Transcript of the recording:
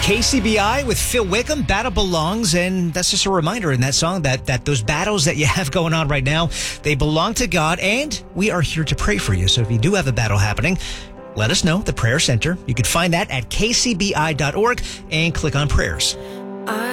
KCBI with Phil Wickham, Battle Belongs, and that's just a reminder in that song that those battles that you have going on right now, they belong to God, and we are here to pray for you. So if you do have a battle happening, let us know, the Prayer Center. You can find that at kcbi.org and click on prayers.